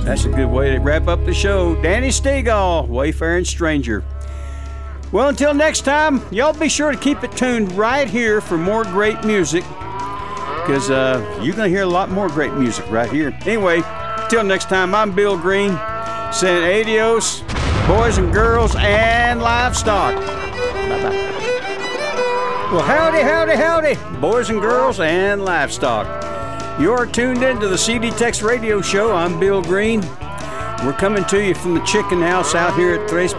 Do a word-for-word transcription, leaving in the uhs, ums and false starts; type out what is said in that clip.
That's a good way to wrap up the show. Danny Stegall, Wayfaring Stranger. Well, until next time, y'all be sure to keep it tuned right here for more great music, because uh, you're going to hear a lot more great music right here. Anyway, until next time, I'm Bill Green, saying adios, boys and girls, and livestock. Bye-bye. Well, howdy, howdy, howdy, boys and girls, and livestock. You're tuned into the C D Tex Radio Show. I'm Bill Green. We're coming to you from the chicken house out here at Thrace